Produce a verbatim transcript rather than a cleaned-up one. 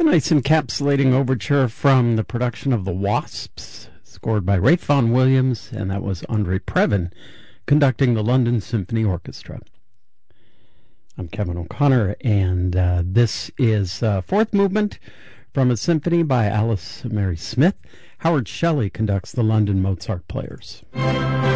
nice encapsulating overture from the production of The Wasps, scored by Ralph Vaughan Williams, and that was Andre Previn conducting the London Symphony Orchestra. I'm Kevin O'Connor, and uh, this is uh, fourth movement from a symphony by Alice Mary Smith. Howard Shelley conducts the London Mozart Players.